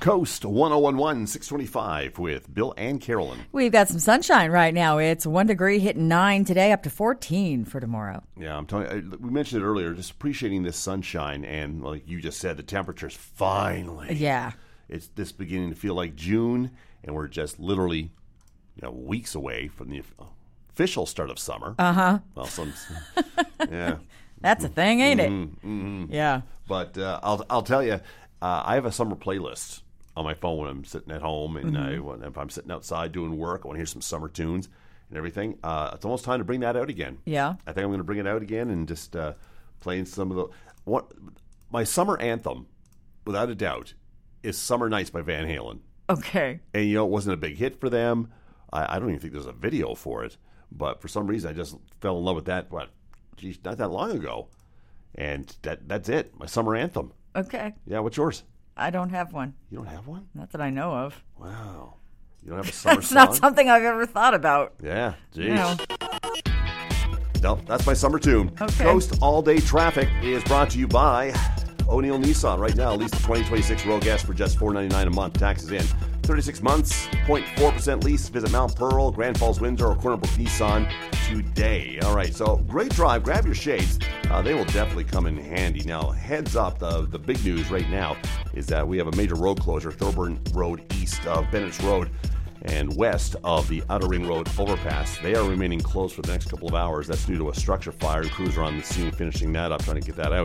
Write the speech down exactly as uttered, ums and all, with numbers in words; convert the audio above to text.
Coast one oh one one, six twenty-five with Bill and Carolyn. We've got some sunshine right now. It's one degree hitting nine today, up to fourteen for tomorrow. Yeah, I'm telling you, we mentioned it earlier, just appreciating this sunshine. And like you just said, the temperature's finally. Yeah. It's this beginning to feel like June, and we're just literally you know, weeks away from the official start of summer. Uh-huh. Well, some, yeah. That's a thing, ain't mm-hmm, it? Mm-hmm. Yeah. But uh, I'll I'll tell you, uh, I have a summer playlist on my phone when I'm sitting at home, and mm-hmm. I, when, if I'm sitting outside doing work, I want to hear some summer tunes and everything. Uh, it's almost time to bring that out again. Yeah. I think I'm going to bring it out again and just uh, playing some of the what my summer anthem, without a doubt, is "Summer Nights" by Van Halen. Okay. And you know, it wasn't a big hit for them. I, I don't even think there's a video for it, but for some reason, I just fell in love with that. What? Geez, not that long ago, and that that's it. My summer anthem. Okay. Yeah. What's yours? I don't have one. You don't have one? Not that I know of. Wow. You don't have a summer That's song? not something I've ever thought about. Yeah. Geez. You know. Nope, that's my summer tune. Okay. Coast All Day Traffic is brought to you by O'Neill Nissan. Right now, lease the twenty twenty-six Royal Gas for just four ninety-nine a month. Taxes in. thirty-six months, zero point four percent lease. Visit Mount Pearl, Grand Falls, Windsor, or Corner Brook Nissan today. All right, so great drive. Grab your shades. Uh, they will definitely come in handy. Now, heads up, the, the big news right now is that we have a major road closure, Thorburn Road east of Bennett's Road and west of the Outer Ring Road overpass. They are remaining closed for the next couple of hours. That's due to a structure fire, and crews are on the scene finishing that up, trying to get that out.